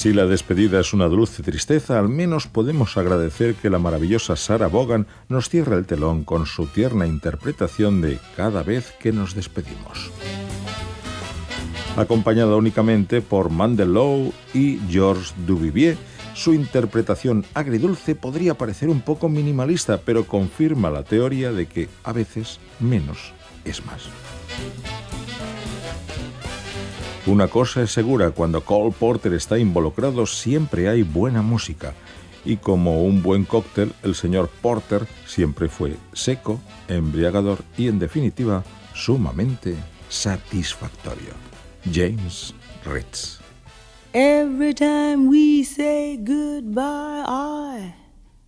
Si la despedida es una dulce tristeza, al menos podemos agradecer que la maravillosa Sarah Vaughan nos cierra el telón con su tierna interpretación de Cada vez que nos despedimos. Acompañada únicamente por Mandel y Georges Duvivier, su interpretación agridulce podría parecer un poco minimalista, pero confirma la teoría de que a veces menos es más. Una cosa es segura, cuando Cole Porter está involucrado siempre hay buena música. Y como un buen cóctel, el señor Porter siempre fue seco, embriagador y, en definitiva, sumamente satisfactorio. James Ritz. Every time we say goodbye,